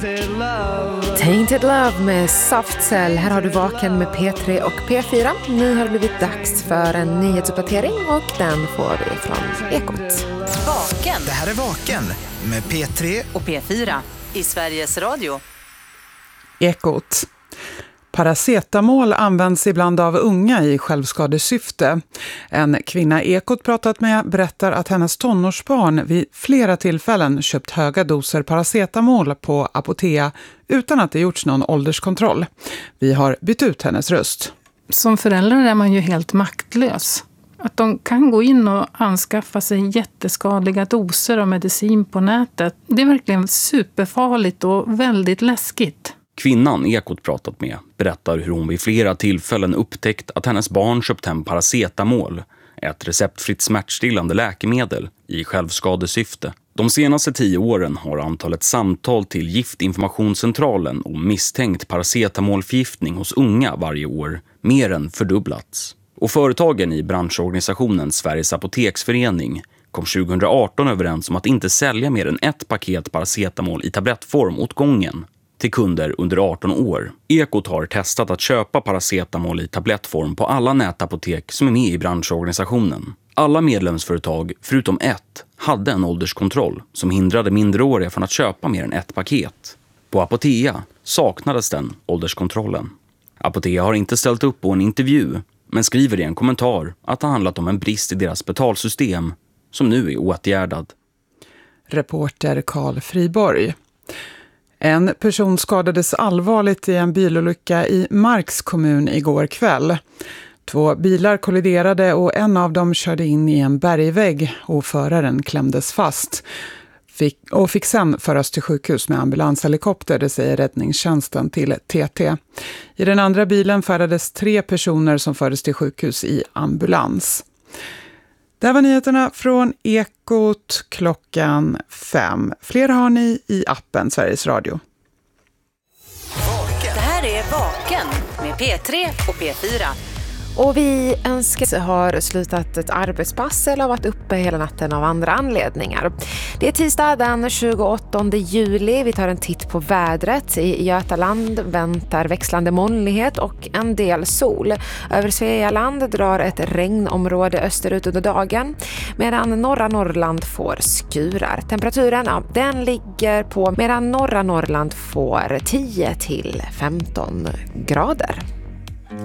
Tainted Love med Soft Cell. Här har du Vaken med P3 och P4. Nu har det blivit dags för en nyhetsuppdatering och den får vi från Ekot. Vaken. Det här är Vaken med P3 och P4 i Sveriges Radio. Ekot. Paracetamol används ibland av unga i självskadesyfte. En kvinna Ekot pratat med berättar att hennes tonårsbarn vid flera tillfällen köpt höga doser paracetamol på Apotea utan att det gjorts någon ålderskontroll. Vi har bytt ut hennes röst. Som förälder är man ju helt maktlös. Att de kan gå in och anskaffa sig jätteskadliga doser av medicin på nätet, det är verkligen superfarligt och väldigt läskigt. Kvinnan Ekot pratat med berättar hur hon vid flera tillfällen upptäckt att hennes barn köpt hem paracetamol, ett receptfritt smärtstillande läkemedel, i självskadesyfte. De senaste 10 åren har antalet samtal till Giftinformationscentralen om misstänkt paracetamolförgiftning hos unga varje år mer än fördubblats. Och företagen i branschorganisationen Sveriges Apoteksförening kom 2018 överens om att inte sälja mer än 1 paket paracetamol i tablettform åt gången till kunder under 18 år. Ekot har testat att köpa paracetamol i tablettform på alla nätapotek som är med i branschorganisationen. Alla medlemsföretag, förutom 1, hade en ålderskontroll som hindrade minderåriga från att köpa mer än 1 paket. På Apotea saknades den ålderskontrollen. Apotea har inte ställt upp på en intervju, men skriver i en kommentar att det handlat om en brist i deras betalsystem som nu är åtgärdad. Reporter Carl Friborg. En person skadades allvarligt i en bilolycka i Marks kommun igår kväll. 2 bilar kolliderade och en av dem körde in i en bergvägg och föraren klämdes fast. Fick sen föras till sjukhus med ambulanshelikopter, det säger räddningstjänsten till TT. I den andra bilen färdades 3 personer som fördes till sjukhus i ambulans. Det var nyheterna från Ekot klockan 5. Fler har ni i appen Sveriges Radio. Det här är Vaken med P3 och P4. Och vi önskar har slutat ett arbetspass eller varit uppe hela natten av andra anledningar. Det är tisdag den 28 juli. Vi tar en titt på vädret. I Götaland väntar växlande molnighet och en del sol. Över Svealand drar ett regnområde österut under dagen, medan norra Norrland får skurar. Temperaturen den ligger på, medan norra Norrland får 10 till 15 grader.